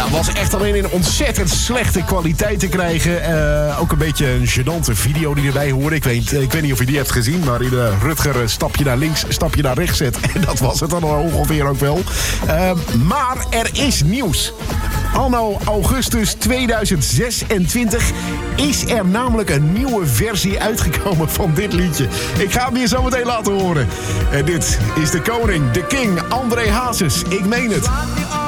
was echt alleen in ontzettend slechte kwaliteit te krijgen. Ook een beetje een gênante video die erbij hoorde. Ik weet niet of je die hebt gezien, waarin Rutger stapje naar links, stapje naar rechts zet. En dat was het dan ongeveer ook wel. Maar er is nieuws. Anno augustus 2026 is er namelijk een nieuwe versie uitgekomen van dit liedje. Ik ga hem hier zo meteen laten horen. En dit is de koning, de king, André Hazes. Ik meen het.